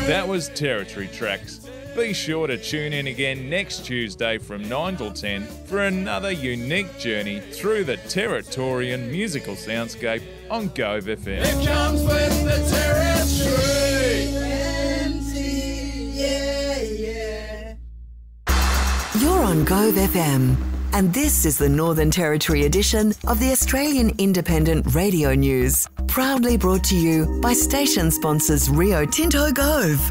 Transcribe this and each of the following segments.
That was Territory Tracks. Be sure to tune in again next Tuesday from 9 till 10 for another unique journey through the Territorian musical soundscape on Gove FM. It comes with the territory. You're on Gove FM, and this is the Northern Territory edition of the Australian Independent Radio News, proudly brought to you by station sponsors Rio Tinto Gove.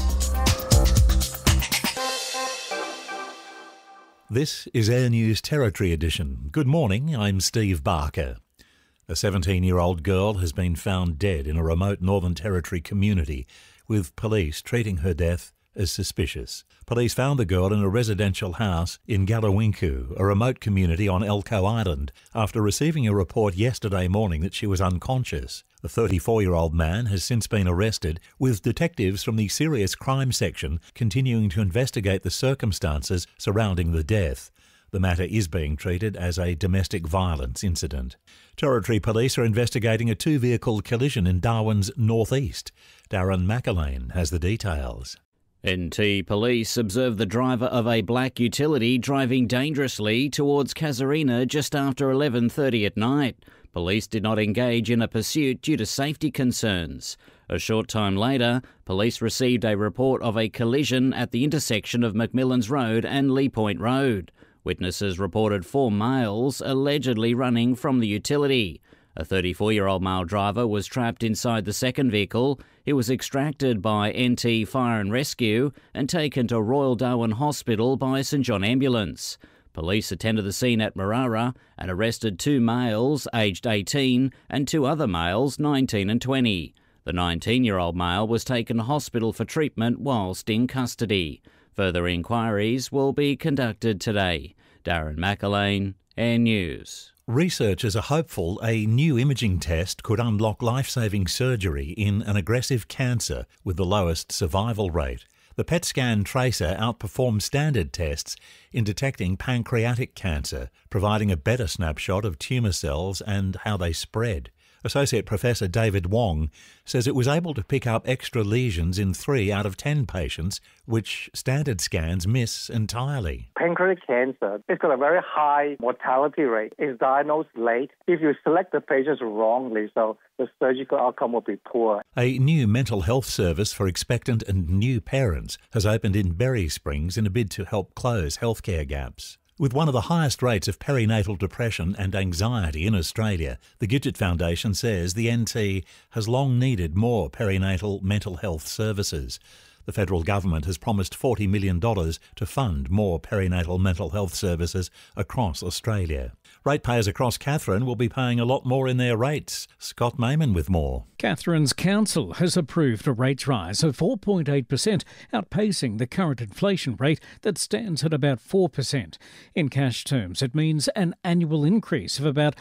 This is Air News Territory Edition. Good morning, I'm Steve Barker. A 17-year-old girl has been found dead in a remote Northern Territory community, with police treating her death as suspicious. Police found the girl in a residential house in Gallowinku, a remote community on Elcho Island, after receiving a report yesterday morning that she was unconscious. The 34-year-old man has since been arrested, with detectives from the Serious Crime Section continuing to investigate the circumstances surrounding the death. The matter is being treated as a domestic violence incident. Territory Police are investigating a two-vehicle collision in Darwin's northeast. Darren McAlane has the details. NT Police observed the driver of a black utility driving dangerously towards Casuarina just after 11:30 at night. Police did not engage in a pursuit due to safety concerns. A short time later, police received a report of a collision at the intersection of McMillan's Road and Lee Point Road. Witnesses reported 4 males allegedly running from the utility. A 34-year-old male driver was trapped inside the second vehicle. He was extracted by NT Fire and Rescue and taken to Royal Darwin Hospital by St John Ambulance. Police attended the scene at Marara and arrested 2 males aged 18 and 2 other males 19 and 20. The 19-year-old male was taken to hospital for treatment whilst in custody. Further inquiries will be conducted today. Darren McAlane, Air News. Researchers are hopeful a new imaging test could unlock life-saving surgery in an aggressive cancer with the lowest survival rate. The PET scan tracer outperforms standard tests in detecting pancreatic cancer, providing a better snapshot of tumour cells and how they spread. Associate Professor David Wong says it was able to pick up extra lesions in 3 out of 10 patients, which standard scans miss entirely. Pancreatic cancer, it's got a very high mortality rate. It's diagnosed late. If you select the patients wrongly, so the surgical outcome will be poor. A new mental health service for expectant and new parents has opened in Berry Springs in a bid to help close healthcare gaps. With one of the highest rates of perinatal depression and anxiety in Australia, the Gidget Foundation says the NT has long needed more perinatal mental health services. The federal government has promised $40 million to fund more perinatal mental health services across Australia. Ratepayers across Katherine will be paying a lot more in their rates. Scott Mayman with more. Catherine's council has approved a rates rise of 4.8%, outpacing the current inflation rate that stands at about 4%. In cash terms, it means an annual increase of about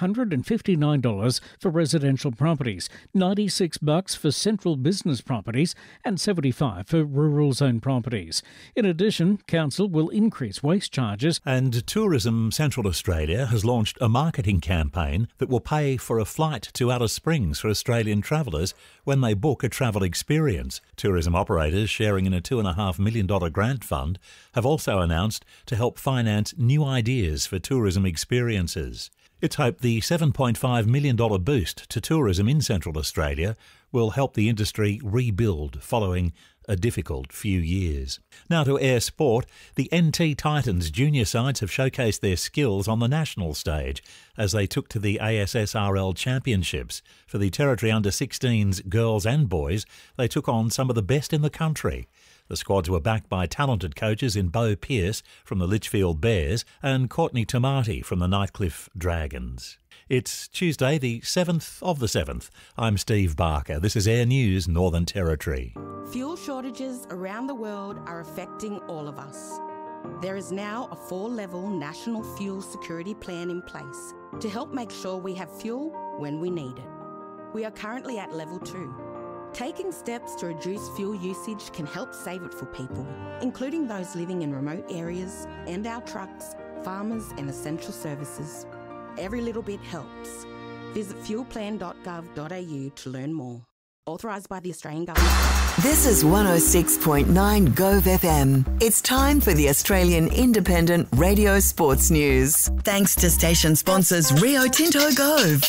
$159 for residential properties, $96 for central business properties, and $75 for rural zone properties. In addition, council will increase waste charges. And Tourism Central Australia has launched a marketing campaign that will pay for a flight to Alice Springs for Australian travellers when they book a travel experience. Tourism operators sharing in a $2.5 million grant fund have also announced to help finance new ideas for tourism experiences. It's hoped the $7.5 million boost to tourism in Central Australia will help the industry rebuild following a difficult few years. Now to air sport. The NT Titans junior sides have showcased their skills on the national stage as they took to the ASSRL Championships. For the Territory Under-16s girls and boys, they took on some of the best in the country. The squads were backed by talented coaches in Bo Pearce from the Litchfield Bears and Courtney Tomati from the Nightcliff Dragons. It's Tuesday, the 7th of the 7th. I'm Steve Barker. This is Air News Northern Territory. Fuel shortages around the world are affecting all of us. There is now a 4-level national fuel security plan in place to help make sure we have fuel when we need it. We are currently at level 2. Taking steps to reduce fuel usage can help save it for people, including those living in remote areas and our trucks, farmers and essential services. Every little bit helps. Visit fuelplan.gov.au to learn more. Authorised by the Australian Government. This is 106.9 Gove FM. It's time for the Australian Independent Radio Sports News. Thanks to station sponsors Rio Tinto Gove.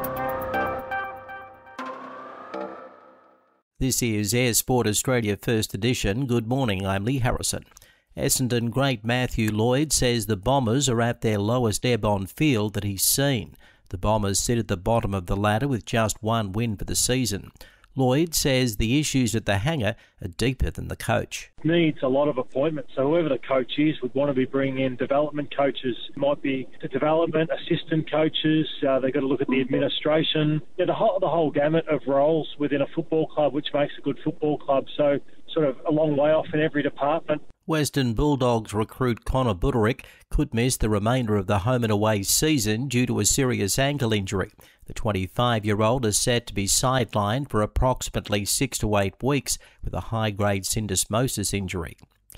This is Air Sport Australia First Edition. Good morning, I'm Lee Harrison. Essendon great Matthew Lloyd says the Bombers are at their lowest ebb on field that he's seen. The Bombers sit at the bottom of the ladder with just one win for the season. Lloyd says the issues at the hangar are deeper than the coach. Needs a lot of appointments, so whoever the coach is would want to be bringing in development coaches. Might be the development assistant coaches. They've got to look at the administration. The whole gamut of roles within a football club, which makes a good football club. So sort of a long way off in every department. Western Bulldogs recruit Connor Buderick could miss the remainder of the home and away season due to a serious ankle injury. The 25-year-old is set to be sidelined for approximately 6 to 8 weeks with a high-grade syndesmosis injury.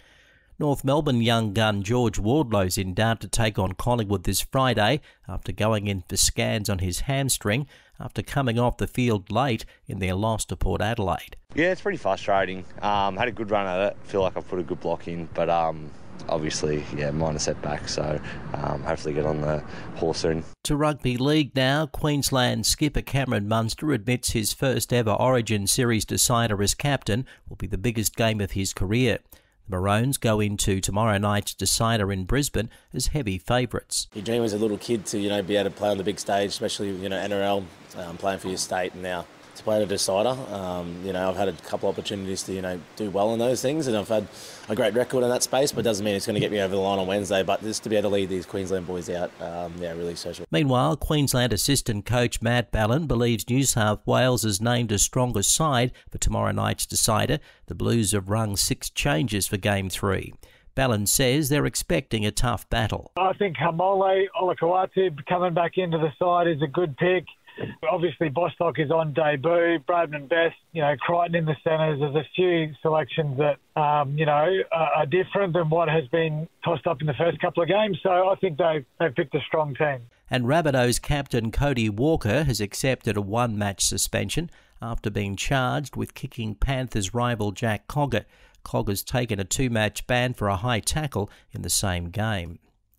North Melbourne young gun George Wardlow's in doubt to take on Collingwood this Friday after going in for scans on his hamstring after coming off the field late in their loss to Port Adelaide. Yeah, it's pretty frustrating. Had a good run at it. Feel like I've put a good block in, but obviously, minor setback, so hopefully get on the horse soon. To rugby league now, Queensland skipper Cameron Munster admits his first ever Origin Series decider as captain will be the biggest game of his career. The Maroons go into tomorrow night's decider in Brisbane as heavy favourites. You dream as a little kid to be able to play on the big stage, especially NRL, playing for your state, and now to play at a decider. I've had a couple opportunities to do well in those things, and I've had a great record in that space, but it doesn't mean it's going to get me over the line on Wednesday. But just to be able to lead these Queensland boys out, really special. Meanwhile, Queensland assistant coach Matt Ballin believes New South Wales has named a stronger side for tomorrow night's decider. The Blues have rung 6 changes for Game 3. Ballin says they're expecting a tough battle. I think Hamole Olakau'atu coming back into the side is a good pick. Obviously, Bostock is on debut. Bradman Best, Crichton in the centres. There's a few selections that, are different than what has been tossed up in the first couple of games. So I think they've picked a strong team. And Rabbitohs captain Cody Walker has accepted a 1-match suspension after being charged with kicking Panthers rival Jack Cogger. Cogger's taken a 2-match ban for a high tackle in the same game.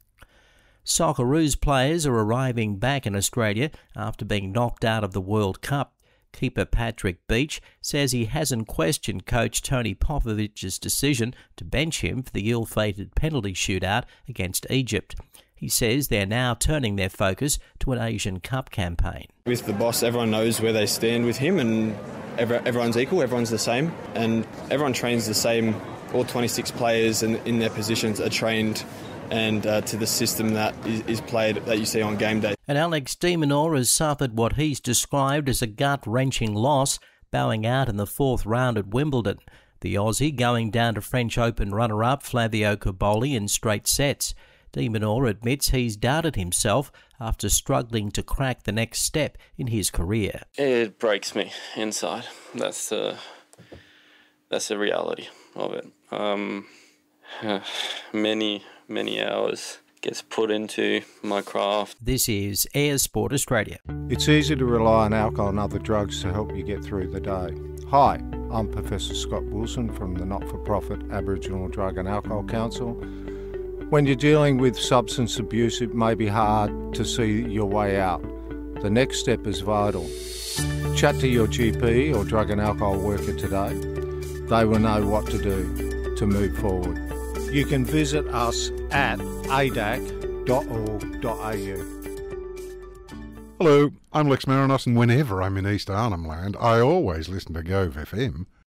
Socceroos players are arriving back in Australia after being knocked out of the World Cup. Keeper Patrick Beach says he hasn't questioned coach Tony Popovic's decision to bench him for the ill-fated penalty shootout against Egypt. He says they're now turning their focus to an Asian Cup campaign. With the boss, everyone knows where they stand with him, and everyone's equal, everyone's the same, and everyone trains the same. All 26 players in their positions are trained and to the system that is played that you see on game day. And Alex de Minaur has suffered what he's described as a gut-wrenching loss, bowing out in the 4th round at Wimbledon. The Aussie going down to French Open runner-up Flavio Cobolli in straight sets. De Minaur admits he's doubted himself after struggling to crack the next step in his career. It breaks me inside. That's the reality of it. Many hours gets put into my craft. This is Air Sport Australia. It's easy to rely on alcohol and other drugs to help you get through the day. Hi, I'm Professor Scott Wilson from the not-for-profit Aboriginal Drug and Alcohol Council. When you're dealing with substance abuse, it may be hard to see your way out. The next step is vital. Chat to your GP or drug and alcohol worker today. They will know what to do to move forward. You can visit us at adac.org.au. Hello, I'm Lex Marinos, and whenever I'm in East Arnhem Land, I always listen to Gove FM.